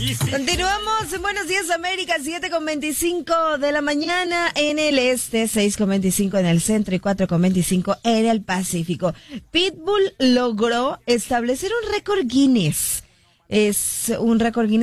Continuamos en Buenos Días América, 7:25 de la mañana en el este, 6:25 en el centro y 4:25 en el Pacífico. Pitbull logró establecer un récord Guinness. Es un récord Guinness